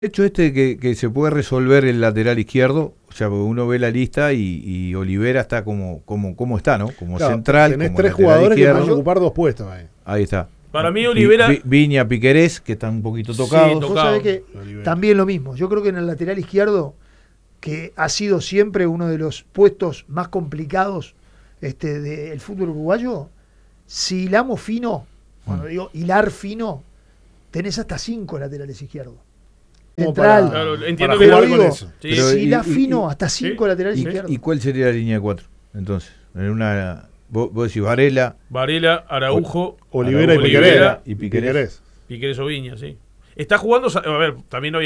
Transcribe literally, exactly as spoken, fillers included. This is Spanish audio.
hecho este que, que se puede resolver el lateral izquierdo, o sea, porque uno ve la lista y, y Olivera está como, como, como está, ¿no? Como claro, central, tenés como tres lateral jugadores izquierdo. que van a ocupar dos puestos ahí. Ahí está. Para mí Olivera... Vi, Viña, Piquerés, que están un poquito tocados. Sí, tocado. Vos sabés que Olivera. También lo mismo. Yo creo que en el lateral izquierdo, que ha sido siempre uno de los puestos más complicados este, del fútbol uruguayo, si hilamos fino, mm. cuando digo hilar fino, tenés hasta cinco laterales izquierdos. Central. Para, claro, entiendo para que jugar con eso. Sí. Si hilás fino, hasta cinco ¿sí? laterales ¿Y, izquierdos. ¿Y cuál sería la línea de cuatro? Entonces, en una... Vos, vos decís Varela. Varela, Araujo, Olivera, Olivera y Piquerés. Piquerés o Viña, sí. Está jugando, a ver, también hoy